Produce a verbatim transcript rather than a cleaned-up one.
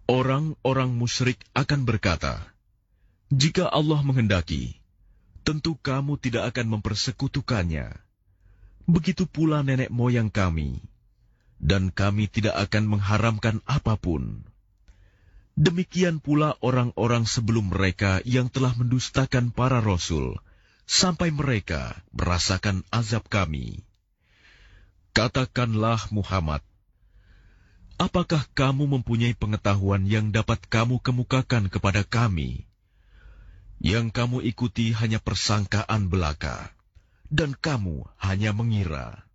Orang-orang musyrik akan berkata, "Jika Allah menghendaki, tentu kamu tidak akan mempersekutukannya. Begitu pula nenek moyang kami, dan kami tidak akan mengharamkan apapun. Demikian pula orang-orang sebelum mereka yang telah mendustakan para rasul, sampai mereka merasakan azab kami." Katakanlah Muhammad, apakah kamu mempunyai pengetahuan yang dapat kamu kemukakan kepada kami? Yang kamu ikuti hanya persangkaan belaka, dan kamu hanya mengira.